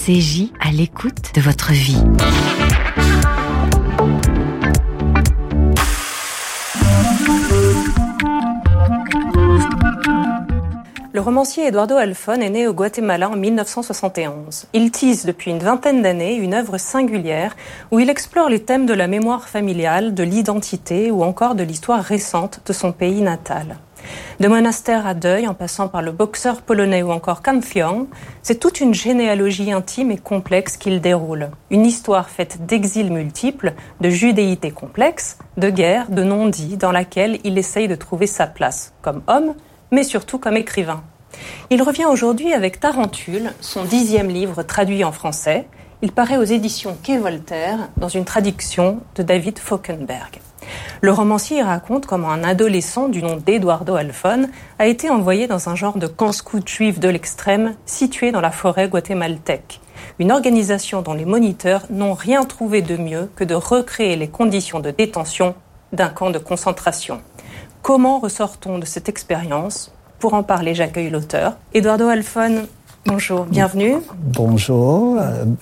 RCJ, à l'écoute de votre vie. Le romancier Eduardo Halfon est né au Guatemala en 1971. Il tisse depuis une vingtaine d'années une œuvre singulière où il explore les thèmes de la mémoire familiale, de l'identité ou encore de l'histoire récente de son pays natal. De monastère à deuil, en passant par le boxeur polonais ou encore Canción, c'est toute une généalogie intime et complexe qu'il déroule. Une histoire faite d'exils multiples, de judéité complexe, de guerre, de non-dits, dans laquelle il essaye de trouver sa place, comme homme, mais surtout comme écrivain. Il revient aujourd'hui avec Tarentule, son 10e livre traduit en français. Il paraît aux éditions Quai Voltaire, dans une traduction de David Falkenberg. Le romancier raconte comment un adolescent du nom d'Eduardo Halfon a été envoyé dans un genre de camp scout juif de l'extrême situé dans la forêt guatémaltèque. Une organisation dont les moniteurs n'ont rien trouvé de mieux que de recréer les conditions de détention d'un camp de concentration. Comment ressort-on de cette expérience ? Pour en parler, j'accueille l'auteur. Eduardo Halfon, bonjour, bienvenue. Bonjour,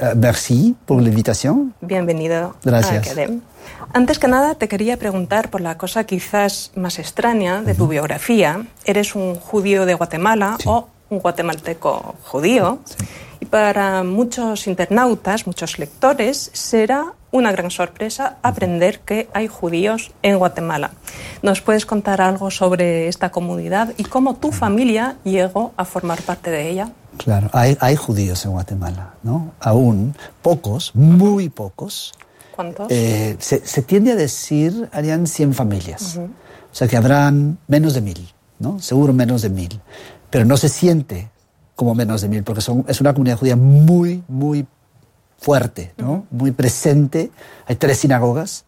merci por la invitación. Bienvenido Gracias. a Academ. Antes que nada, te quería preguntar por la cosa quizás más extraña de tu biografía. Eres un judío de Guatemala, sí, o un guatemalteco judío. Sí. Y para muchos internautas, muchos lectores, será una gran sorpresa aprender que hay judíos en Guatemala. ¿Nos puedes contar algo sobre esta comunidad y cómo tu familia llegó a formar parte de ella? Claro, hay judíos en Guatemala, ¿no? Aún pocos, muy pocos. ¿Cuántos? Se tiende a decir, harían 100 familias. O sea que habrán menos de 1000, ¿no? Seguro menos de 1000. Pero no se siente como menos de 1000, porque es una comunidad judía muy, muy fuerte, ¿no? Muy presente. Hay 3 sinagogas,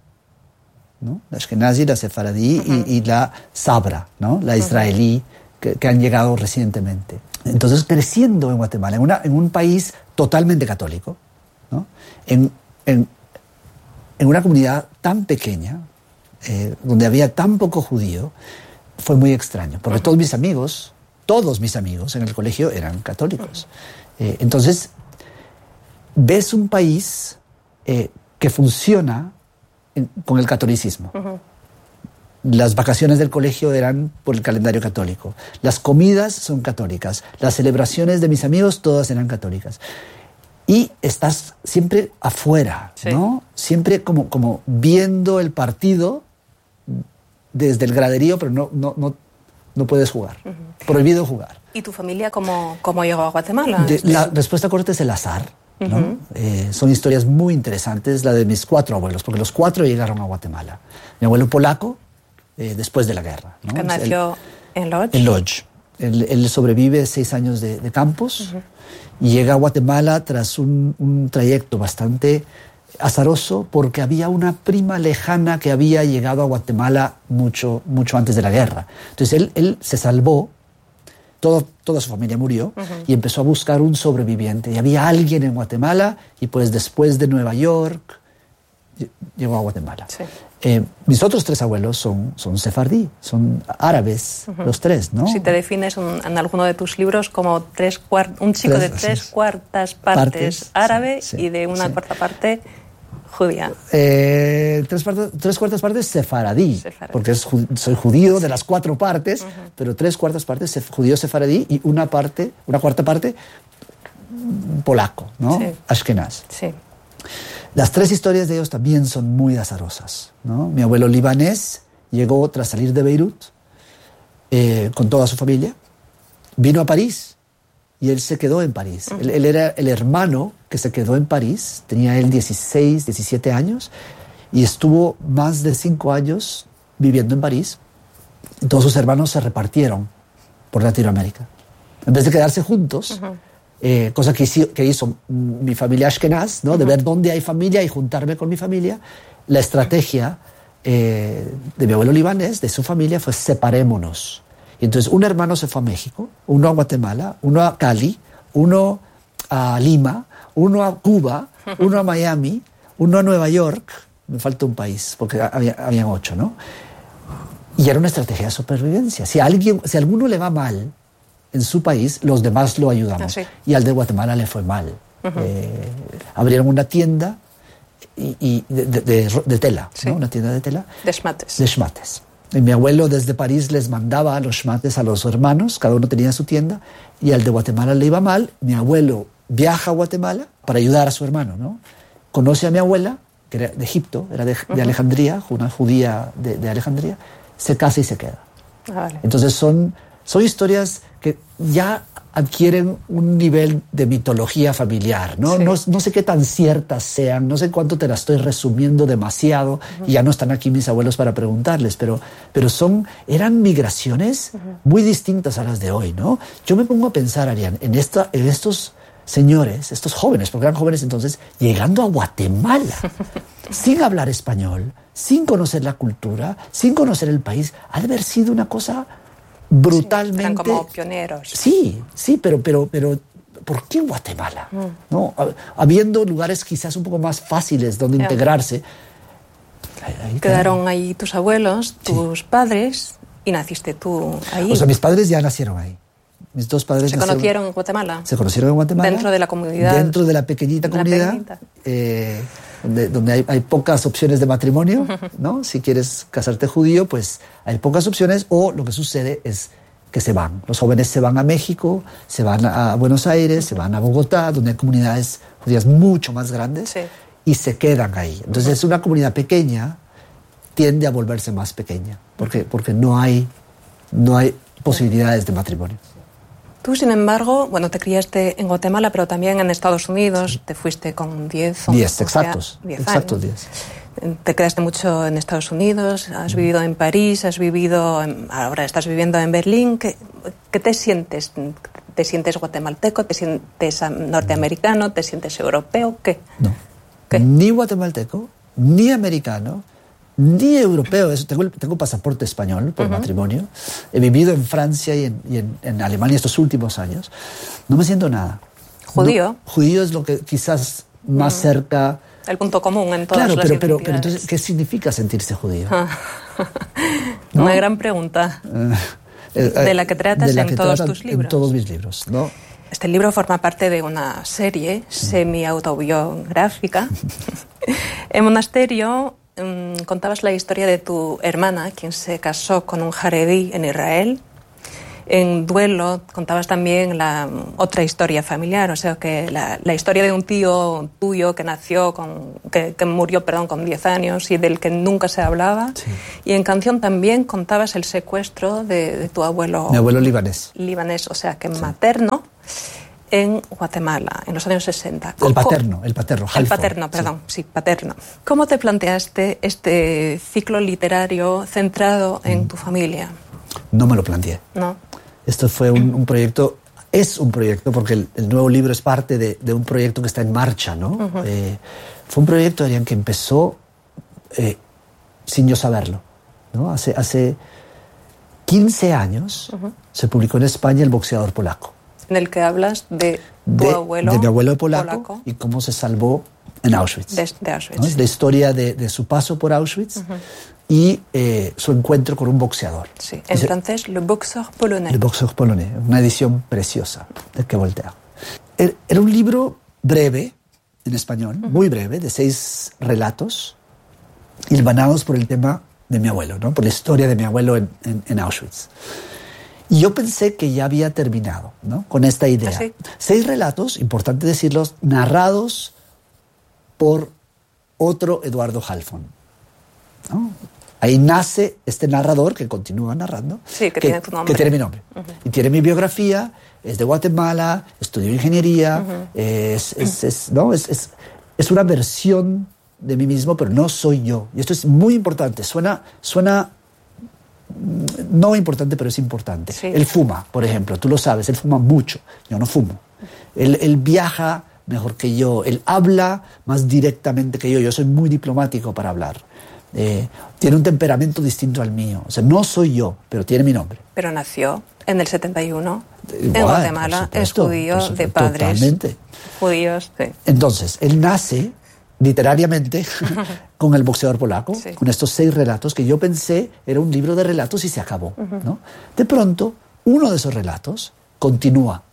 ¿no? La Ashkenazi, la Sefaradí y la Sabra, ¿no? La israelí, que han llegado recientemente. Entonces, creciendo en Guatemala, en un país totalmente católico, ¿no? En una comunidad tan pequeña, donde había tan poco judío, fue muy extraño, porque todos mis amigos en el colegio eran católicos. Entonces, ves un país que funciona con el catolicismo. Las vacaciones del colegio eran por el calendario católico. Las comidas son católicas. Las celebraciones de mis amigos todas eran católicas. Y estás siempre afuera, sí, ¿no? Siempre como viendo el partido desde el graderío, pero no puedes jugar. Prohibido jugar. ¿Y tu familia cómo llegó a Guatemala? La respuesta corta es el azar, ¿no? Son historias muy interesantes, la de mis 4 abuelos, porque los 4 llegaron a Guatemala. Mi abuelo polaco, después de la guerra, ¿no? Que nació en Lodz. En Lodz. Él sobrevive 6 años de campos y llega a Guatemala tras un trayecto bastante azaroso, porque había una prima lejana que había llegado a Guatemala mucho antes de la guerra. Entonces él se salvó, toda su familia murió, y empezó a buscar un sobreviviente. Y había alguien en Guatemala, y pues después de Nueva York llegó a Guatemala. Sí. Mis otros 3 abuelos son sefardí, son árabes, los 3, ¿no? Si te defines en alguno de tus libros como un chico de 3/4 partes árabe, sí, y de una cuarta parte judía. 3/4 partes sefaradí, porque soy judío de las 4 partes, pero 3/4 partes judío sefaradí y una cuarta parte polaco, ¿no? Sí. Ashkenaz. Sí. Las 3 historias de ellos también son muy azarosas, ¿no? Mi abuelo libanés llegó tras salir de Beirut con toda su familia, vino a París y él se quedó en París. Él era el hermano que se quedó en París, tenía él 16, 17 años y estuvo más de 5 años viviendo en París. Todos sus hermanos se repartieron por Latinoamérica. En vez de quedarse juntos, cosa que hizo mi familia Ashkenaz, ¿no? De ver dónde hay familia y juntarme con mi familia, la estrategia de mi abuelo libanés, de su familia, fue separémonos. Y entonces un hermano se fue a México, uno a Guatemala, uno a Cali, uno a Lima, uno a Cuba, uno a Miami, uno a Nueva York. Me falta un país, porque habían 8, ¿no? Y era una estrategia de supervivencia. Si a alguno le va mal en su país, los demás lo ayudamos. Sí. Y al de Guatemala le fue mal. Abrieron una tienda de tela, ¿no? Una tienda de tela. De schmates. De schmates. Y mi abuelo desde París les mandaba los schmates a los hermanos, cada uno tenía su tienda, y al de Guatemala le iba mal. Mi abuelo viaja a Guatemala para ayudar a su hermano, ¿no? Conoce a mi abuela, que era de Egipto, era de Alejandría, una judía de Alejandría, se casa y se queda. Vale. Entonces son historias que ya adquieren un nivel de mitología familiar, ¿no? Sí. No sé qué tan ciertas sean, no sé cuánto te las estoy resumiendo demasiado, y ya no están aquí mis abuelos para preguntarles, pero eran migraciones muy distintas a las de hoy, ¿no? Yo me pongo a pensar, Ariane, en estos señores, estos jóvenes, porque eran jóvenes entonces, llegando a Guatemala, sin hablar español, sin conocer la cultura, sin conocer el país, ha de haber sido una cosa brutalmente... Eran como pioneros. Sí, pero ¿por qué Guatemala? ¿No? Habiendo lugares quizás un poco más fáciles donde integrarse. Quedaron ahí tus abuelos, tus padres, y naciste tú ahí. O sea, mis padres ya nacieron ahí. Mis dos padres ¿Se conocieron en Guatemala? Se conocieron en Guatemala. Dentro de la comunidad. Dentro de la pequeñita comunidad. Donde hay pocas opciones de matrimonio, ¿no? Si quieres casarte judío, pues hay pocas opciones, o lo que sucede es que se van. Los jóvenes se van a México, se van a Buenos Aires, se van a Bogotá, donde hay comunidades judías mucho más grandes, y se quedan ahí. Entonces es una comunidad pequeña, tiende a volverse más pequeña, porque no hay posibilidades de matrimonio. Tú, sin embargo, bueno, te criaste en Guatemala, pero también en Estados Unidos. Te fuiste con 10 10, exactos. 10 exactos años. 10. Te quedaste mucho en Estados Unidos, has vivido en París, ahora estás viviendo en Berlín. ¿Qué te sientes? ¿Te sientes guatemalteco? ¿Te sientes norteamericano? ¿Te sientes europeo? ¿Qué? No. ¿Qué? Ni guatemalteco, ni americano, ni europeo. Tengo pasaporte español por matrimonio. He vivido en Francia y en Alemania estos últimos años. No me siento nada. ¿Judío? No, judío es lo que quizás más cerca... El punto común en todas las identidades. Claro, pero entonces, ¿qué significa sentirse judío? ¿No? Una gran pregunta. De la que tratas en todos tus libros. En todos mis libros, ¿no? Este libro forma parte de una serie semi-autobiográfica. En Monasterio contabas la historia de tu hermana, quien se casó con un jaredí en Israel. En Duelo contabas también la otra historia familiar, o sea, que la historia de un tío tuyo que murió con 10 años y del que nunca se hablaba. Sí. Y en Canción también contabas el secuestro de tu abuelo. Mi abuelo libanés. Libanés, o sea, que materno, en Guatemala, en los años 60. El paterno, paterno. ¿Cómo te planteaste este ciclo literario centrado en tu familia? No me lo planteé. No. Esto fue un proyecto, es un proyecto, porque el nuevo libro es parte de un proyecto que está en marcha, ¿no? Fue un proyecto, Ariane, que empezó sin yo saberlo, ¿no? Hace 15 años se publicó en España El boxeador polaco. En el que hablas de tu abuelo. De mi abuelo polaco y cómo se salvó en Auschwitz. De Auschwitz. ¿No? Es la historia de su paso por Auschwitz y su encuentro con un boxeador. Sí, en francés, Le Boxeur Polonais. Le Boxeur Polonais, una edición preciosa de que Voltaire. Era un libro breve, en español, muy breve, de 6 relatos, hilvanados por el tema de mi abuelo, ¿no? Por la historia de mi abuelo en Auschwitz. Y yo pensé que ya había terminado, ¿no? Con esta idea. ¿Ah, sí? 6 relatos, importante decirlos, narrados por otro Eduardo Halfon, ¿no? Ahí nace este narrador que continúa narrando. Sí, que tiene tu nombre. Que tiene mi nombre. Y tiene mi biografía, es de Guatemala, estudió ingeniería, ¿no? Es una versión de mí mismo, pero no soy yo. Y esto es muy importante. Suena no importante, pero es importante. Sí. Él fuma, por ejemplo, tú lo sabes, él fuma mucho, yo no fumo. Él viaja mejor que yo, él habla más directamente que yo soy muy diplomático para hablar. Tiene un temperamento distinto al mío, o sea, no soy yo, pero tiene mi nombre. Pero nació en el 71, en Guatemala, es judío de padres totalmente judíos. Sí. Entonces, él nace literariamente con El boxeador polaco, sí, con estos 6 relatos que yo pensé era un libro de relatos y se acabó, ¿no? De pronto, uno de esos relatos continúa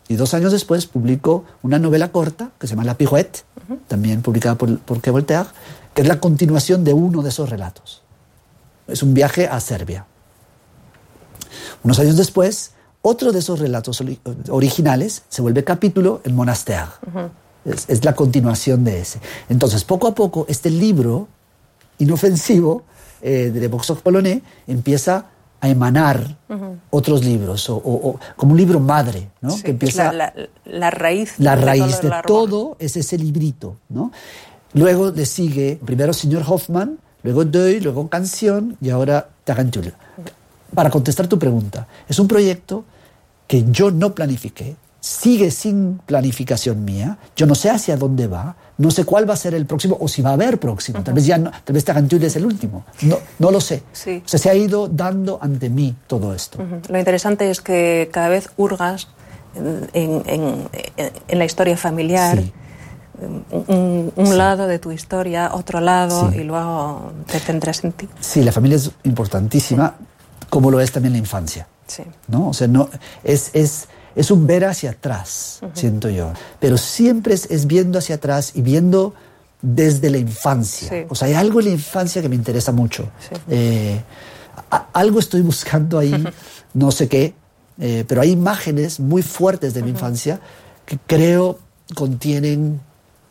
Y 2 años después publicó una novela corta que se llama La Pirouette, también publicada por Quai Voltaire, que es la continuación de uno de esos relatos. Es un viaje a Serbia. Unos años después, otro de esos relatos originales se vuelve capítulo en Monastère. Es la continuación de ese. Entonces, poco a poco, este libro inofensivo de Boxer Polonais empieza a emanar otros libros, o como un libro madre, ¿no? Sí, que empieza, la raíz. La raíz de todo es ese librito, ¿no? Luego le sigue primero Señor Hoffman, luego Deuil, luego Canción y ahora Tarantula. Para contestar tu pregunta, es un proyecto que yo no planifiqué, sigue sin planificación mía, yo no sé hacia dónde va, no sé cuál va a ser el próximo o si va a haber próximo, tal vez Tarantula es el último, no lo sé. Sí. O sea, se ha ido dando ante mí todo esto. Lo interesante es que cada vez hurgas en la historia familiar. Sí. Un lado de tu historia, otro lado, y luego te tendrás en ti. Sí, la familia es importantísima, como lo es también la infancia. Sí. ¿No? O sea, no, es un ver hacia atrás, siento yo. Pero siempre es viendo hacia atrás y viendo desde la infancia. Sí. O sea, hay algo en la infancia que me interesa mucho. Sí. Algo estoy buscando ahí, no sé qué, pero hay imágenes muy fuertes de mi infancia que creo contienen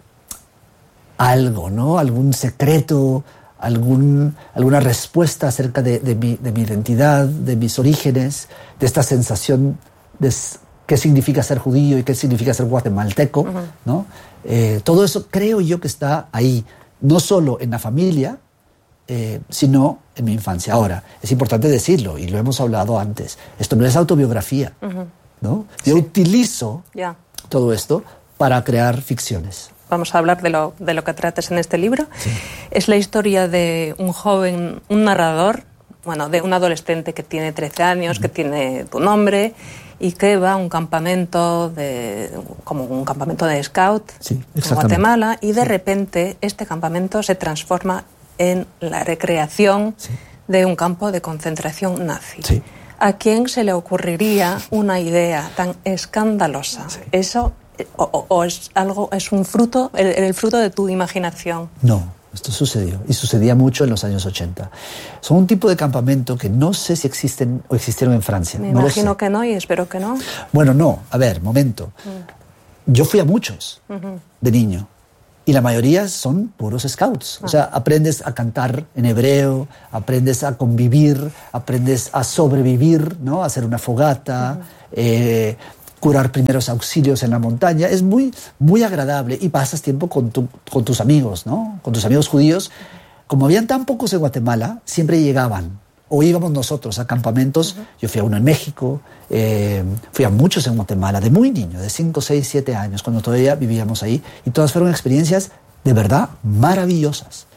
algo, ¿no? Algún secreto, alguna respuesta acerca de mi identidad, de mis orígenes, de esta sensación de qué significa ser judío y qué significa ser guatemalteco, ¿no? Todo eso creo yo que está ahí, no solo en la familia, sino en mi infancia. Ahora, es importante decirlo, y lo hemos hablado antes, esto no es autobiografía, ¿no? Yo utilizo todo esto para crear ficciones. Vamos a hablar de lo que tratas en este libro. Sí. Es la historia de un joven, un narrador, de un adolescente que tiene 13 años, que tiene tu nombre y que va a un campamento como un campamento de scout en Guatemala, y de repente este campamento se transforma en la recreación de un campo de concentración nazi. Sí. ¿A quién se le ocurriría una idea tan escandalosa? Sí. Eso o es algo, es un fruto, el fruto de tu imaginación. No, esto sucedió, y sucedía mucho en los años 80. Son un tipo de campamento que no sé si existen o existieron en Francia. Me imagino que no, y espero que no. Bueno, no, a ver, momento. Yo fui a muchos de niño, y la mayoría son puros scouts. O sea, aprendes a cantar en hebreo, aprendes a convivir, aprendes a sobrevivir, ¿no? A hacer una fogata, curar primeros auxilios en la montaña. Es muy, muy agradable, y pasas tiempo con tus amigos, ¿no? Con tus amigos judíos. Como habían tan pocos en Guatemala, siempre llegaban, o íbamos nosotros a campamentos. Yo fui a uno en México, fui a muchos en Guatemala, de muy niño, de 5, 6, 7 años, cuando todavía vivíamos ahí, y todas fueron experiencias de verdad maravillosas,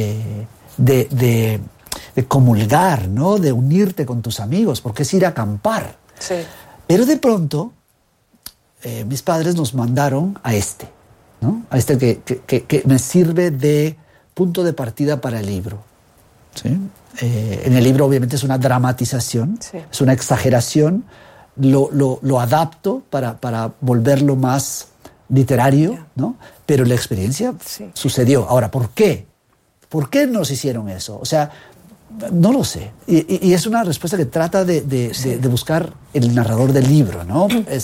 de comulgar, ¿no? De unirte con tus amigos, porque es ir a acampar. Sí. Pero de pronto mis padres nos mandaron a ¿no? A que me sirve de punto de partida para el libro. ¿Sí? En el libro obviamente es una dramatización, es una exageración, lo adapto para volverlo más literario, ¿no? Pero la experiencia sucedió. Ahora, ¿por qué? ¿Por qué nos hicieron eso? O sea, no lo sé. Y es una respuesta que trata de buscar el narrador del libro, ¿no?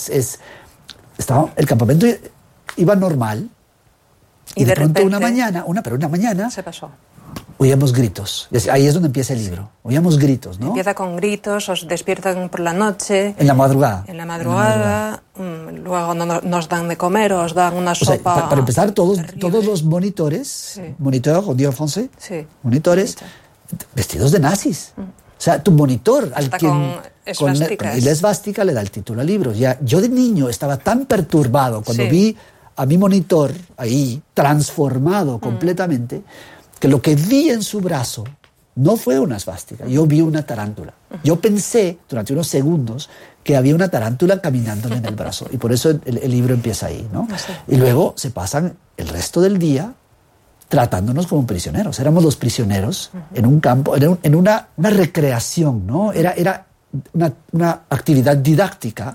El campamento iba normal, y de pronto repente, una mañana se pasó. Oíamos gritos. Ahí es donde empieza el libro. Oíamos gritos, ¿no? Empieza con gritos, os despiertan por la noche. En la madrugada. Luego nos dan de comer, os dan una sopa. Para empezar, todos los monitores, moniteur, on dit en français, monitores, vestidos de nazis. O sea, tu monitor, al quien con la esvástica le da el título al libro. Ya, yo de niño estaba tan perturbado cuando vi a mi monitor ahí, transformado completamente, que lo que vi en su brazo no fue una esvástica, yo vi una tarántula. Yo pensé durante unos segundos que había una tarántula caminándome en el brazo, y por eso el libro empieza ahí, ¿no? Y luego se pasan el resto del día tratándonos como prisioneros. Éramos los prisioneros en un campo, en una recreación, ¿no? Era una actividad didáctica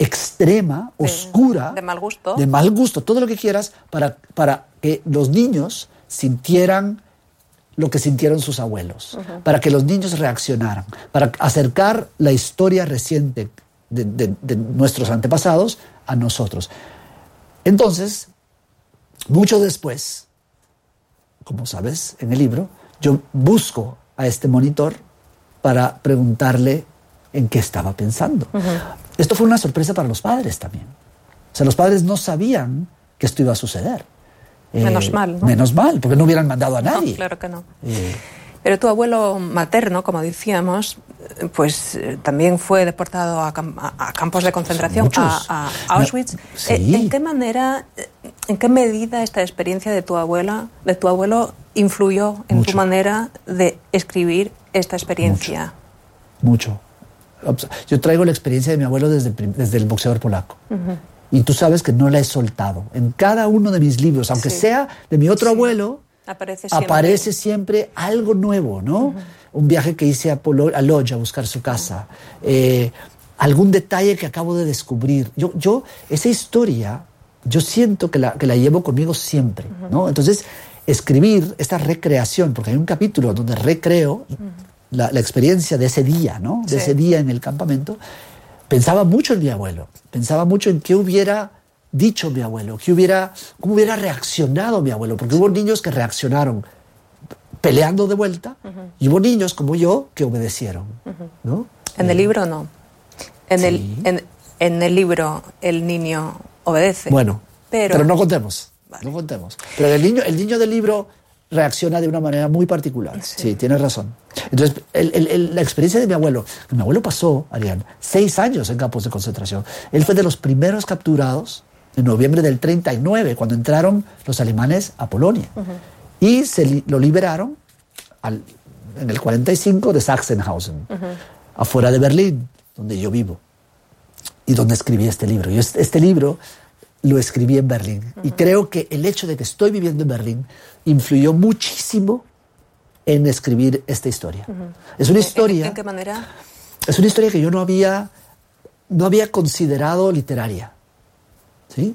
extrema, oscura, de mal gusto, todo lo que quieras, para que los niños sintieran lo que sintieron sus abuelos, para que los niños reaccionaran, para acercar la historia reciente de nuestros antepasados a nosotros. Entonces, mucho después, como sabes, en el libro, yo busco a este monitor para preguntarle en qué estaba pensando. Esto fue una sorpresa para los padres también. O sea, los padres no sabían que esto iba a suceder. Menos mal, ¿no? Menos mal, porque no hubieran mandado a nadie. No, claro que no. Pero tu abuelo materno, como decíamos, pues también fue deportado a campos de concentración, a Auschwitz. Sí. ¿En qué medida esta experiencia de tu abuelo influyó en tu manera de escribir esta experiencia? Mucho. Yo traigo la experiencia de mi abuelo desde el boxeador polaco. Y tú sabes que no la he soltado. En cada uno de mis libros, aunque sea de mi otro abuelo, aparece siempre algo nuevo, ¿no? Un viaje que hice a Lodz a buscar su casa. Algún detalle que acabo de descubrir. Esa historia, yo siento que la llevo conmigo siempre, ¿no? Entonces, escribir esta recreación, porque hay un capítulo donde recreo la experiencia de ese día, ¿no? De ese día en el campamento. Pensaba mucho en mi abuelo, pensaba mucho en qué hubiera dicho mi abuelo, cómo hubiera reaccionado mi abuelo, porque hubo niños que reaccionaron peleando de vuelta y hubo niños como yo que obedecieron, ¿no? En el libro no. En el libro el niño obedece. Bueno, pero no contemos, no contemos. Pero el niño del libro reacciona de una manera muy particular. Sí, tienes razón. Entonces, la experiencia de mi abuelo pasó, Ariane, 6 años en campos de concentración. Él fue de los primeros capturados en noviembre del 39, cuando entraron los alemanes a Polonia. Y lo liberaron en el 45 de Sachsenhausen, afuera de Berlín, donde yo vivo, y donde escribí este libro. Y este libro lo escribí en Berlín. Y creo que el hecho de que estoy viviendo en Berlín influyó muchísimo en escribir esta historia. Es una historia... ¿En qué manera? Es una historia que yo no había considerado literaria, ¿sí?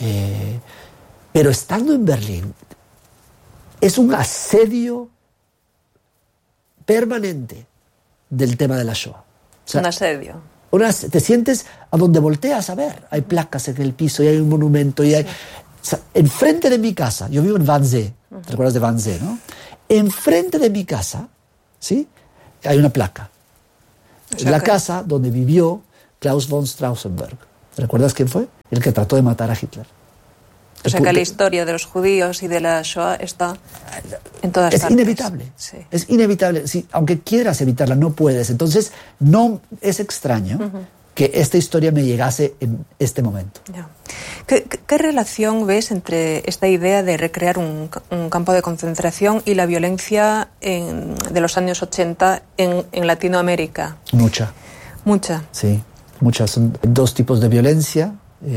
Pero estando en Berlín, es un asedio permanente del tema de la Shoah. O sea, un asedio. Te sientes a donde volteas a ver. Hay placas en el piso y hay un monumento. Y hay, o sea, enfrente de mi casa, yo vivo en Wannsee, ¿te acuerdas de Wannsee, no? Enfrente de mi casa, ¿sí? Hay una placa. Es la casa donde vivió Klaus von Stauffenberg. ¿Recuerdas quién fue? El que trató de matar a Hitler. O sea que la historia de los judíos y de la Shoah está en todas partes. Es inevitable. Sí. Es inevitable. Sí, aunque quieras evitarla, no puedes. Entonces, no es extraño que esta historia me llegase en este momento. Yeah. ¿Qué relación ves entre esta idea de recrear un campo de concentración y la violencia de los años 80 en Latinoamérica? Mucha. Sí, muchas. Son 2 tipos de violencia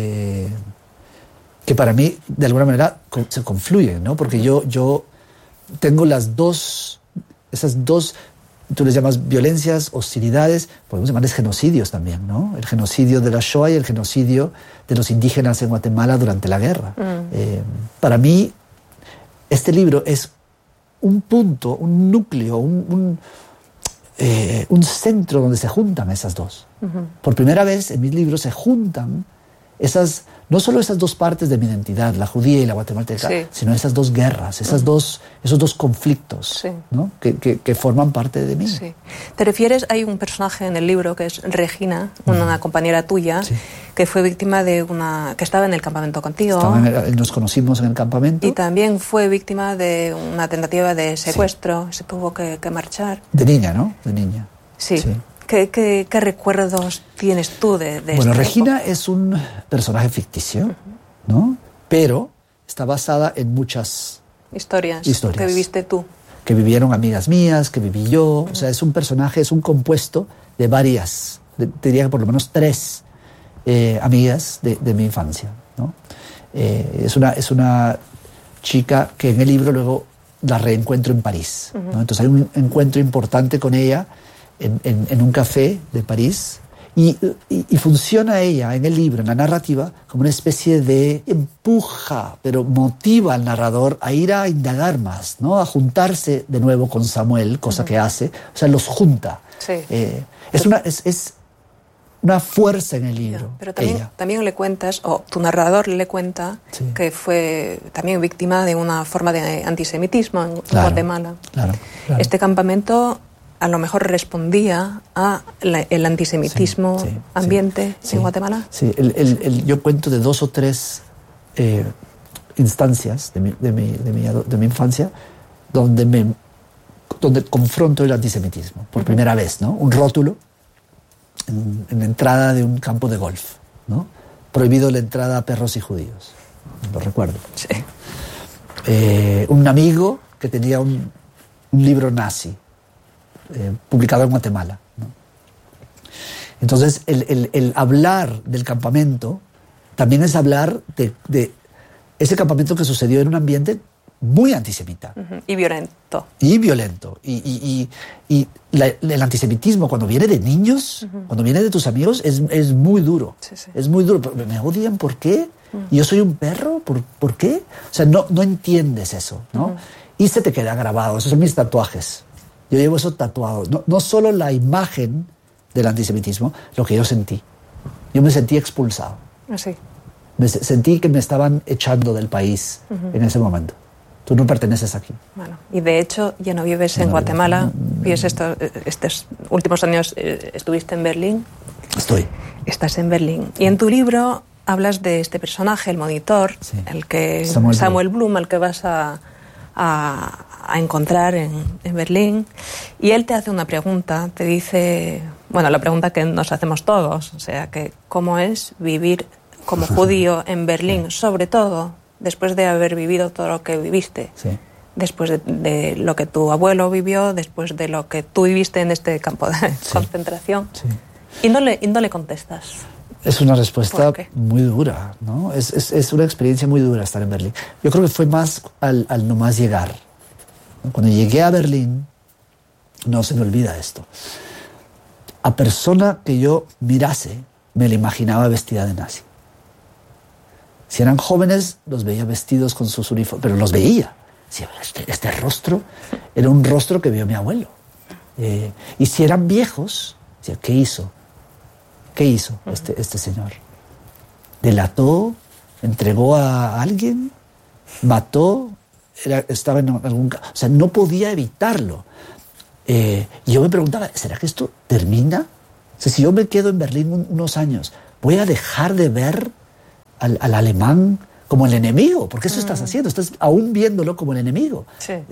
que para mí, de alguna manera, se confluyen, ¿no? Porque yo tengo esas dos, tú les llamas violencias, hostilidades, podemos llamarles genocidios también, ¿no? El genocidio de la Shoah y el genocidio de los indígenas en Guatemala durante la guerra. Para mí, este libro es un punto, un núcleo, un centro donde se juntan esas dos. Por primera vez en mis libros se juntan no solo esas 2 partes de mi identidad, la judía y la guatemalteca, sino esas 2 guerras, esos dos conflictos, ¿no? que forman parte de mí. Sí. ¿Te refieres? Hay un personaje en el libro que es Regina, una compañera tuya, que fue víctima que estaba en el campamento contigo. Nos conocimos en el campamento. Y también fue víctima de una tentativa de secuestro, se tuvo que marchar. De niña, ¿no? De niña. Sí. ¿Qué recuerdos tienes tú de Bueno, Regina es un personaje ficticio, ¿no? Pero está basada en muchas historias que viviste tú. Que vivieron amigas mías, que viví yo. O sea, es un personaje, es un compuesto de varias, diría que por lo menos 3 amigas de mi infancia, ¿no? Es una chica que en el libro luego la reencuentro en París, ¿no? Entonces hay un encuentro importante con ella en un café de París, Y funciona ella en el libro, en la narrativa, como una especie de empuja, pero motiva al narrador a ir a indagar más, ¿no? A juntarse de nuevo con Samuel, cosa que hace, o sea, los junta. Sí. Es una fuerza en el libro. Pero también le cuentas, o tu narrador le cuenta, que fue también víctima de una forma de antisemitismo en Guatemala. Claro. Este campamento a lo mejor respondía a el antisemitismo ambiente en Guatemala. Sí, yo cuento de 2 o 3 instancias de mi infancia donde confronto el antisemitismo por primera vez, ¿no? Un rótulo en la entrada de un campo de golf, ¿no? Prohibido la entrada a perros y judíos. Lo recuerdo. Sí. Un amigo que tenía un libro nazi publicado en Guatemala, ¿no? Entonces, el hablar del campamento también es hablar de ese campamento que sucedió en un ambiente muy antisemita. Y violento. Y el antisemitismo, cuando viene de niños, cuando viene de tus amigos, es muy duro. Sí. Es muy duro. ¿Me odian? ¿Por qué? ¿Yo soy un perro? ¿Por qué? O sea, no entiendes eso, ¿no? Y se te queda grabado. Esos son mis tatuajes. Yo llevo eso tatuado. No solo la imagen del antisemitismo, lo que yo sentí. Yo me sentí expulsado. Así. Sentí que me estaban echando del país en ese momento. Tú no perteneces aquí. Bueno, y de hecho ya no vives en Guatemala. Vives estos últimos años, estuviste en Berlín. Estás en Berlín. Y en tu libro hablas de este personaje, el monitor, Samuel Blum, al que vas a encontrar en Berlín. Y él te hace una pregunta, te dice, bueno, la pregunta que nos hacemos todos, o sea, que ¿cómo es vivir como judío en Berlín, sobre todo después de haber vivido todo lo que viviste, después de lo que tu abuelo vivió, después de lo que tú viviste en este campo de concentración? Y no le contestas. Es una respuesta muy dura, ¿no? Es una experiencia muy dura estar en Berlín. Yo creo que fue más al nomás llegar. Cuando llegué a Berlín, no se me olvida esto. A persona que yo mirase, me la imaginaba vestida de nazi. Si eran jóvenes, los veía vestidos con sus uniformes, pero los veía. Este rostro era un rostro que vio mi abuelo. Y si eran viejos, decía, ¿qué hizo? ¿Qué hizo este señor? ¿Delató? ¿Entregó a alguien? ¿Mató? Estaba en algún... O sea, no podía evitarlo. Y yo me preguntaba, ¿será que esto termina? O sea, si yo me quedo en Berlín unos años, ¿voy a dejar de ver al alemán como el enemigo? Porque eso estás haciendo, estás aún viéndolo como el enemigo.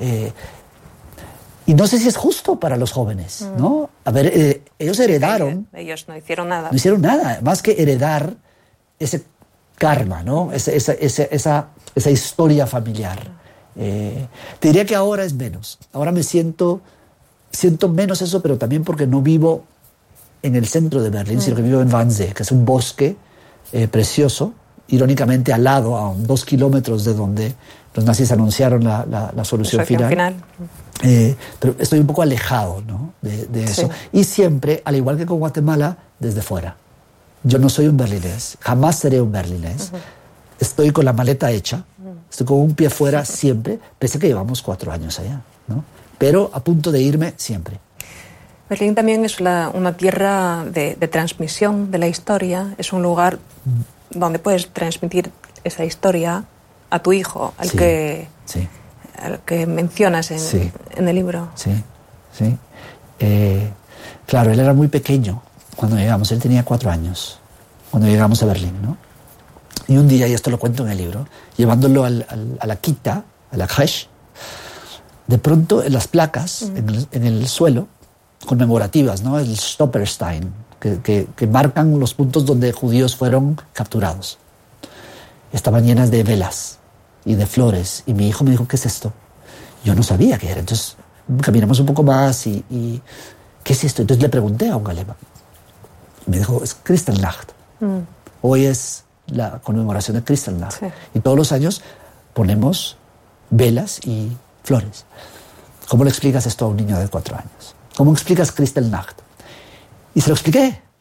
Y no sé si es justo para los jóvenes, ¿no? A ver, ellos heredaron... Ellos no hicieron nada. No hicieron nada, más que heredar ese karma, ¿no? Esa historia familiar. Te diría que ahora es menos. Ahora me siento menos eso, pero también porque no vivo en el centro de Berlín, sino que vivo en Wannsee, que es un bosque precioso, irónicamente al lado, a 2 kilómetros de donde los nazis anunciaron la solución final. Pero estoy un poco alejado, ¿no? de eso. Y siempre, al igual que con Guatemala, desde fuera. Yo no soy un berlinés, jamás seré un berlinés. Estoy con la maleta hecha, estoy con un pie fuera siempre, pese a que llevamos 4 años allá, ¿no? Pero a punto de irme siempre. Berlín también es una tierra de transmisión de la historia, es un lugar donde puedes transmitir esa historia a tu hijo, al que mencionas en el libro. Sí. Claro, él era muy pequeño cuando llegamos, él tenía 4 años cuando llegamos a Berlín, ¿no? Y un día, y esto lo cuento en el libro, llevándolo a la Kita, a la Creche, de pronto en las placas, en el suelo, conmemorativas, ¿no? El Stolperstein, que marcan los puntos donde judíos fueron capturados. Estaban llenas de velas y de flores. Y mi hijo me dijo, ¿qué es esto? Yo no sabía qué era. Entonces caminamos un poco más y ¿qué es esto? Entonces le pregunté a un alemán. Me dijo, es Kristallnacht. Hoy es la conmemoración de Kristallnacht. Sí. Y todos los años ponemos velas y flores. ¿Cómo le explicas esto a un niño de 4 años? ¿Cómo explicas Kristallnacht? Y se lo expliqué.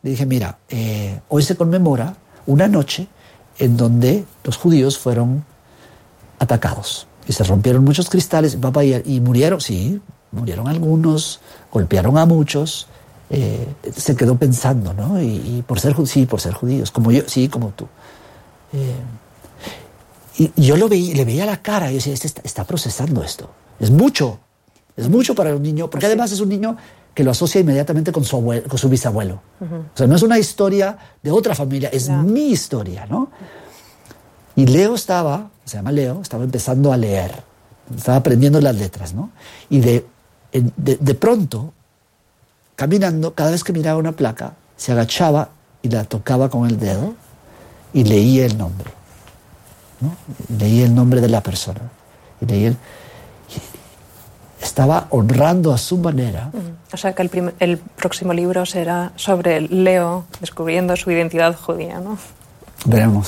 le dije, mira, hoy se conmemora una noche en donde los judíos fueron atacados y se rompieron muchos cristales, papá, y murieron, sí, murieron algunos, golpearon a muchos. Se quedó pensando, ¿no? Y por ser judíos, como yo, sí, como tú. Y yo le veía la cara y yo decía, está procesando esto. Es mucho para un niño, porque además es un niño que lo asocia inmediatamente con su bisabuelo. O sea, no es una historia de otra familia, es mi historia, ¿no? Y Leo estaba empezando a leer, estaba aprendiendo las letras, ¿no? Y de pronto, caminando, cada vez que miraba una placa, se agachaba y la tocaba con el dedo y leía el nombre, ¿no? Leía el nombre de la persona. Estaba honrando a su manera. O sea que el próximo libro será sobre Leo descubriendo su identidad judía, ¿no? Veremos.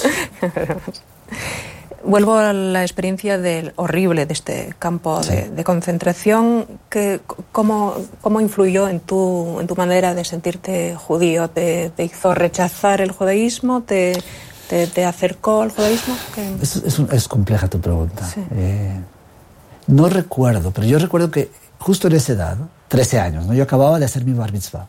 Vuelvo a la experiencia horrible de este campo de concentración. ¿Cómo influyó en tu manera de sentirte judío? ¿Te hizo rechazar el judaísmo? ¿Te acercó al judaísmo? Es compleja tu pregunta. Sí. No recuerdo, pero yo recuerdo que justo en esa edad, 13 años, ¿no? Yo acababa de hacer mi bar mitzvah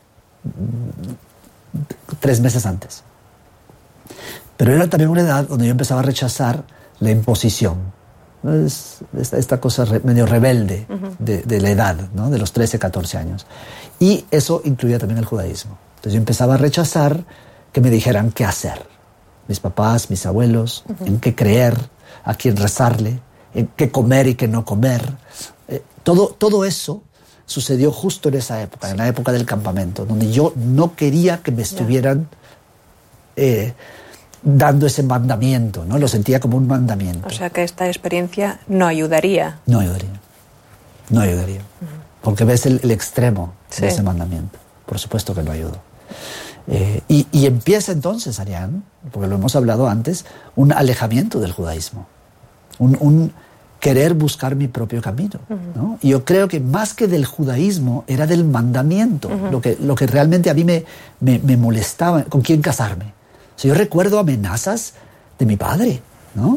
3 meses antes. Pero era también una edad donde yo empezaba a rechazar la imposición, ¿no? Esta cosa medio rebelde de la edad, ¿no? De los 13, 14 años. Y eso incluía también el judaísmo. Entonces yo empezaba a rechazar que me dijeran qué hacer. Mis papás, mis abuelos, en qué creer, a quién rezarle, en qué comer y qué no comer. Todo eso sucedió justo en esa época, en la época del campamento, donde yo no quería que me estuvieran dando ese mandamiento, ¿no? Lo sentía como un mandamiento. O sea que esta experiencia no ayudaría. No ayudaría. Porque ves el extremo de ese mandamiento. Por supuesto que no ayudó. Y empieza entonces, Ariane, porque lo hemos hablado antes, un alejamiento del judaísmo. Un querer buscar mi propio camino, ¿no? Y yo creo que más que del judaísmo era del mandamiento, lo que realmente a mí me molestaba, con quién casarme. O sea, yo recuerdo amenazas de mi padre, ¿no?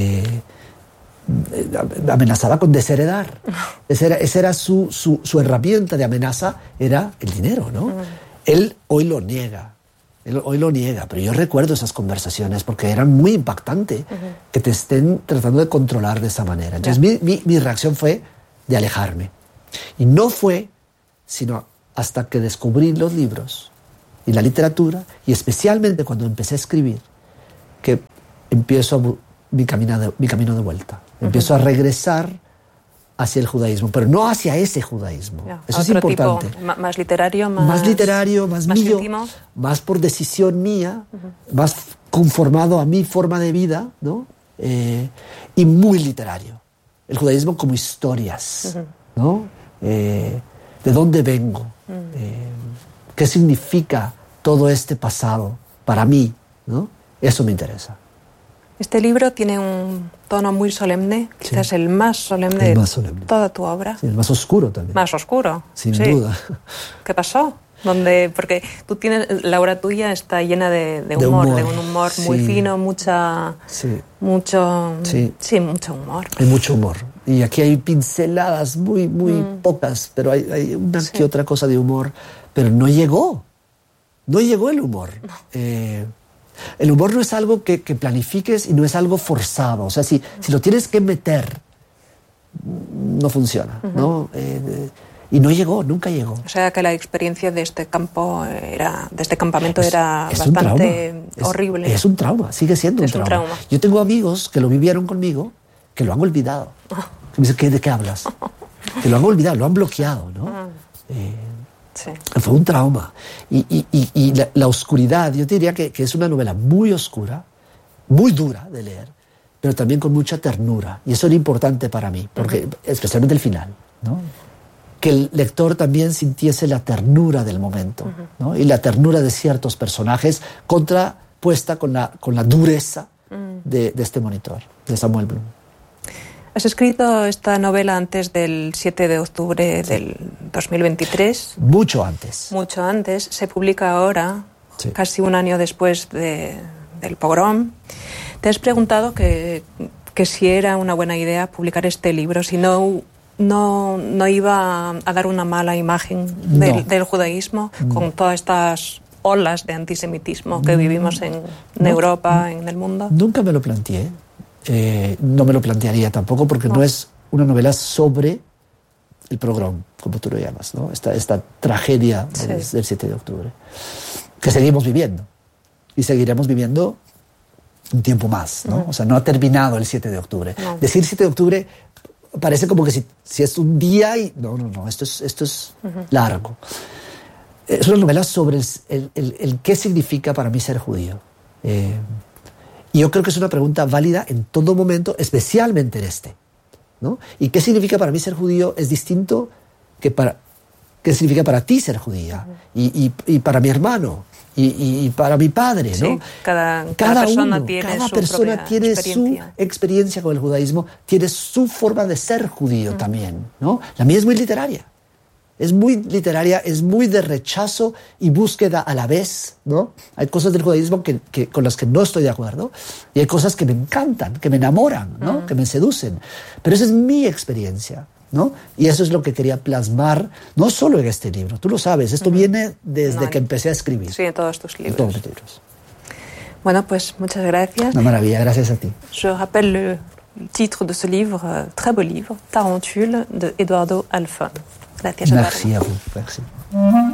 Amenazaba con desheredar. Esa era su herramienta de amenaza, era el dinero, ¿no? Él hoy lo niega, pero yo recuerdo esas conversaciones porque eran muy impactantes que te estén tratando de controlar de esa manera. Entonces mi reacción fue de alejarme. Y no fue sino hasta que descubrí los libros y la literatura, y especialmente cuando empecé a escribir, que empiezo mi camino de vuelta. Empiezo a regresar hacia el judaísmo, pero no hacia ese judaísmo. Eso es importante. Tipo, más literario, más mío, íntimo, más por decisión mía, más conformado a mi forma de vida, ¿no? Y muy literario. El judaísmo como historias, ¿no? ¿De dónde vengo? ¿Qué significa todo este pasado para mí, ¿no? Eso me interesa. Este libro tiene un tono muy solemne, quizás el más solemne de toda tu obra. Sí, el más oscuro también. Más oscuro. Sin duda. ¿Qué pasó? Porque la obra tuya está llena de humor, de un humor muy fino, mucho humor. Hay mucho humor. Y aquí hay pinceladas muy pocas, pero hay una que otra cosa de humor. Pero no llegó el humor. No. El humor no es algo que planifiques y no es algo forzado. O sea, si lo tienes que meter, no funciona, ¿no? Y no llegó, nunca llegó. O sea, que la experiencia de este campamento era bastante horrible. Es un trauma, sigue siendo un trauma. Yo tengo amigos que lo vivieron conmigo, que lo han olvidado. Me dicen, ¿de qué hablas? Que lo han olvidado, lo han bloqueado, ¿no? Fue un trauma. Y la oscuridad, yo te diría que es una novela muy oscura, muy dura de leer, pero también con mucha ternura. Y eso era importante para mí, porque especialmente el final, ¿no? Que el lector también sintiese la ternura del momento, ¿no? Y la ternura de ciertos personajes contrapuesta con la dureza de este monitor, de Samuel Bloom. Has escrito esta novela antes del 7 de octubre del 2023. Mucho antes. Mucho antes. Se publica ahora, casi un año después del pogrom. Te has preguntado que si era una buena idea publicar este libro, si no iba a dar una mala imagen del judaísmo con todas estas olas de antisemitismo que vivimos en Europa, en el mundo. Nunca me lo planteé. No me lo plantearía tampoco porque no es una novela sobre el pogrom, como tú lo llamas, ¿no? Esta tragedia del 7 de octubre, que seguimos viviendo y seguiremos viviendo un tiempo más, ¿no? O sea, no ha terminado el 7 de octubre. No. Decir 7 de octubre parece como que si es un día y... No, esto es largo. Es una novela sobre el qué significa para mí ser judío. Y yo creo que es una pregunta válida en todo momento, especialmente en este, ¿no? ¿Y qué significa para mí ser judío? Es distinto que qué significa para ti ser judía y para mi hermano y para mi padre, ¿no? Sí, cada persona tiene su experiencia con el judaísmo, tiene su forma de ser judío también, ¿no? La mía es muy literaria. Es muy literaria, es muy de rechazo y búsqueda a la vez, ¿no? Hay cosas del judaísmo con las que no estoy de acuerdo y hay cosas que me encantan, que me enamoran, ¿no? Que me seducen. Pero esa es mi experiencia, ¿no? Y eso es lo que quería plasmar, no solo en este libro, tú lo sabes, esto viene desde que empecé a escribir. Sí, en todos tus libros. En todos mis libros. Bueno, pues muchas gracias. Una maravilla, gracias a ti. Je rappelle le titre de ce livre, très beau livre, Tarentule, de Eduardo Halfon. Gracias, Merci a vous. Merci.